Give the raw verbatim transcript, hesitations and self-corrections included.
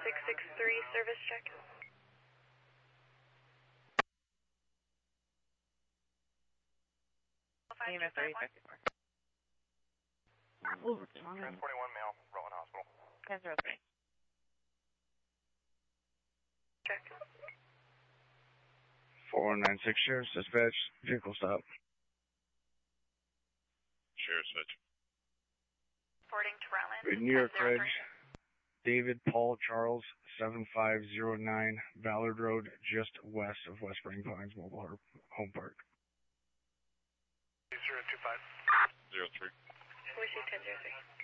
six six three, service check. Unit three fifty-four. Over Trans forty-one male, Rowan Hospital. ten zero three. Check. four nine six Sheriff's Dispatch, vehicle stop. Sheriff's Dispatch. Reporting to Rutland. New York Ridge, David Paul Charles, seven five zero nine Ballard Road, just west of West Spring Pines Mobile Home Park. zero two five. zero three. We see ten zero three.